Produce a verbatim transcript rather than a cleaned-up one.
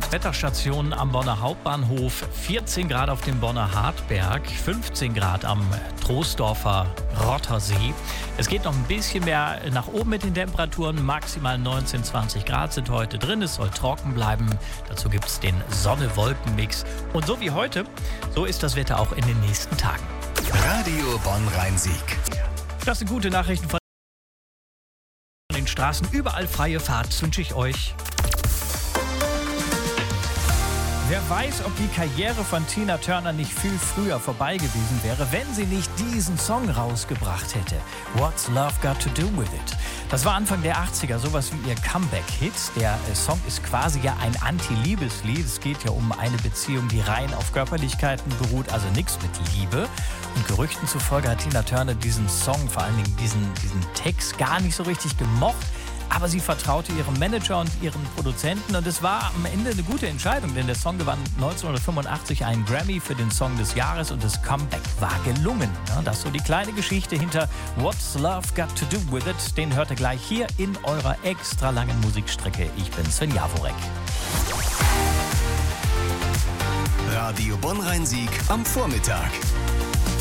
Wetterstation am Bonner Hauptbahnhof. vierzehn Grad auf dem Bonner Hartberg, fünfzehn Grad am Troisdorfer Rottersee. Es geht noch ein bisschen mehr nach oben mit den Temperaturen. Maximal neunzehn, zwanzig Grad sind heute drin. Es soll trocken bleiben. Dazu gibt es den Sonne-Wolken-Mix. Und so wie heute, so ist das Wetter auch in den nächsten Tagen. Radio Bonn-Rhein-Sieg. Das sind gute Nachrichten von den Straßen. Überall freie Fahrt wünsche ich euch. Wer weiß, ob die Karriere von Tina Turner nicht viel früher vorbei gewesen wäre, wenn sie nicht diesen Song rausgebracht hätte. What's Love Got to Do With It? Das war Anfang der achtziger, sowas wie ihr Comeback-Hit. Der Song ist quasi ja ein Anti-Liebeslied. Es geht ja um eine Beziehung, die rein auf Körperlichkeiten beruht, also nichts mit Liebe. Und Gerüchten zufolge hat Tina Turner diesen Song, vor allen Dingen diesen, diesen Text, gar nicht so richtig gemocht. Aber sie vertraute ihrem Manager und ihren Produzenten und es war am Ende eine gute Entscheidung, denn der Song gewann neunzehnhundertfünfundachtzig einen Grammy für den Song des Jahres und das Comeback war gelungen. Das ist so die kleine Geschichte hinter What's Love Got to Do With It. Den hört ihr gleich hier in eurer extra langen Musikstrecke. Ich bin Sven Jaworek. Radio Bonn-Rhein-Sieg am Vormittag.